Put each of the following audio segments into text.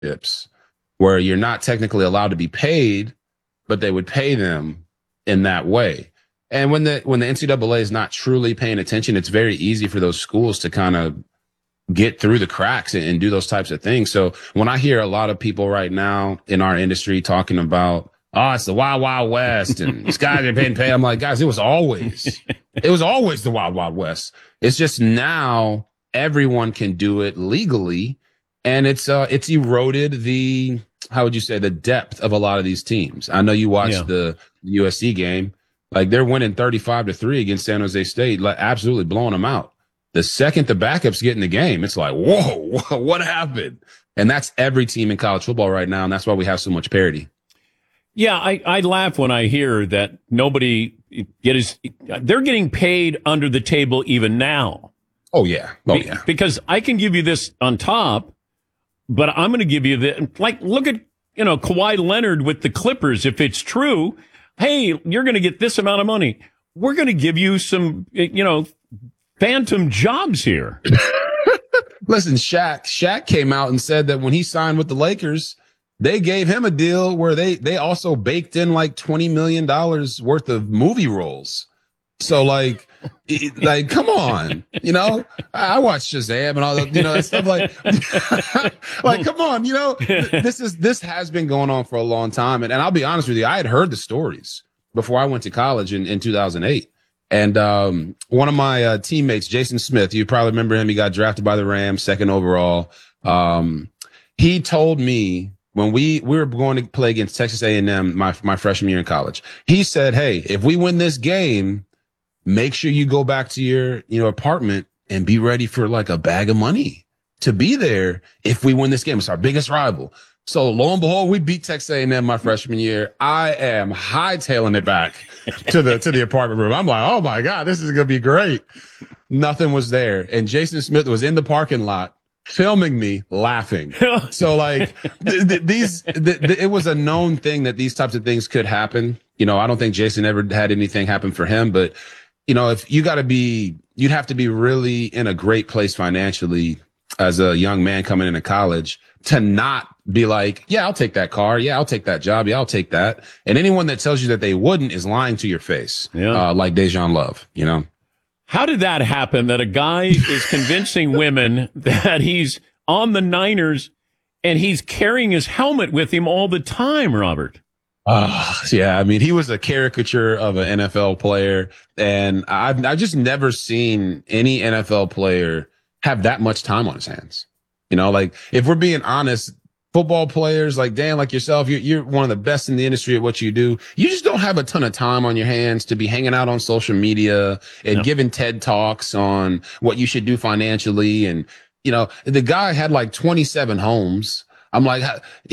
scholarships where you're not technically allowed to be paid, but they would pay them in that way. And when the NCAA is not truly paying attention, it's very easy for those schools to kind of get through the cracks and do those types of things. So when I hear a lot of people right now in our industry talking about, oh, it's the Wild Wild West and these guys are being paid, I'm like, guys, it was always the Wild Wild West. It's just now everyone can do it legally, and it's eroded the, how would you say, the depth of a lot of these teams. I know you watched the USC game. Like, they're winning 35-3 against San Jose State, like absolutely blowing them out. The second the backups get in the game, it's like, whoa, what happened? And that's every team in college football right now, and that's why we have so much parity. Yeah, I laugh when I hear that they're getting paid under the table even now. Oh, yeah. Yeah. Because I can give you this on top, but I'm going to give you look at, Kawhi Leonard with the Clippers. If it's true, hey, you're going to get this amount of money. We're going to give you some, phantom jobs here. Listen, Shaq came out and said that when he signed with the Lakers, they gave him a deal where they also baked in like $20 million worth of movie roles. So like, come on, I watched Shazam and all that, that stuff like, come on, this has been going on for a long time. And I'll be honest with you, I had heard the stories before I went to college in 2008. And one of my teammates, Jason Smith, you probably remember him. He got drafted by the Rams, 2nd overall. He told me when we were going to play against Texas A&M my freshman year in college, he said, hey, if we win this game, make sure you go back to your apartment and be ready for like a bag of money to be there if we win this game. It's our biggest rival. So lo and behold, we beat Texas A&M my freshman year. I am hightailing it back to the apartment room. I'm like, oh my God, this is going to be great. Nothing was there. And Jason Smith was in the parking lot filming me laughing. So like it was a known thing that these types of things could happen. I don't think Jason ever had anything happen for him, but if you'd have to be really in a great place financially as a young man coming into college to not be like, yeah, I'll take that car. Yeah, I'll take that job. Yeah, I'll take that. And anyone that tells you that they wouldn't is lying to your face. Yeah. Like Dejan Love, How did that happen that a guy is convincing women that he's on the Niners and he's carrying his helmet with him all the time, Robert? Yeah. I mean, he was a caricature of an NFL player, and I've just never seen any NFL player have that much time on his hands. Like, if we're being honest, football players like Dan, like yourself, you're one of the best in the industry at what you do. You just don't have a ton of time on your hands to be hanging out on social media and giving TED Talks on what you should do financially. And, the guy had like 27 homes. I'm like,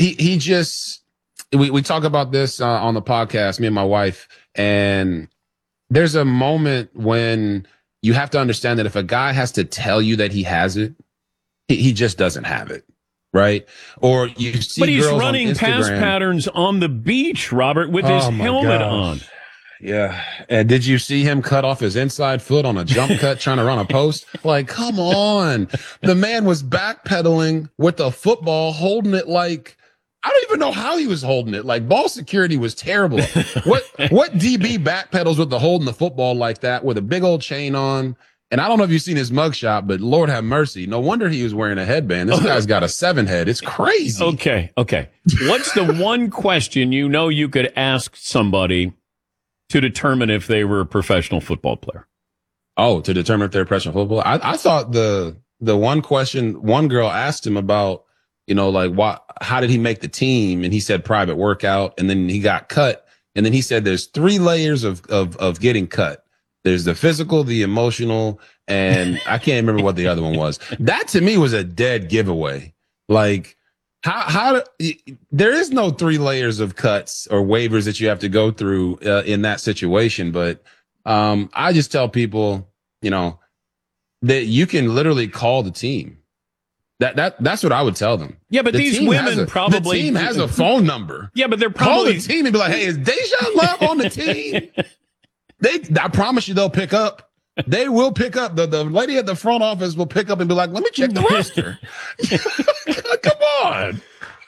we talk about this on the podcast, me and my wife, and there's a moment when you have to understand that if a guy has to tell you that he has it, he just doesn't have it. Right. Or you see, but he's running pass patterns on the beach, Robert, with his helmet on. Yeah. And did you see him cut off his inside foot on a jump cut trying to run a post? Like, come on. The man was backpedaling with a football, holding it like, I don't even know how he was holding it. Like, ball security was terrible. What DB backpedals with holding the football like that with a big old chain on? And I don't know if you've seen his mugshot, but Lord have mercy. No wonder he was wearing a headband. This guy's got a 7 head. It's crazy. Okay. What's the one question you could ask somebody to determine if they were a professional football player? Oh, to determine if they're a professional football? I thought the one question one girl asked him about, how did he make the team? And he said private workout, and then he got cut. And then he said there's 3 layers of getting cut. There's the physical, the emotional, and I can't remember what the other one was. That to me was a dead giveaway. Like, there is no 3 layers of cuts or waivers that you have to go through in that situation. But I just tell people, that you can literally call the team. That's what I would tell them. Yeah, but these women the team has a phone number. Yeah, but they're call the team and be like, hey, is Dejan Love on the team? I promise you they'll pick up. They will pick up. The lady at the front office will pick up and be like, let me check the roster. Come on.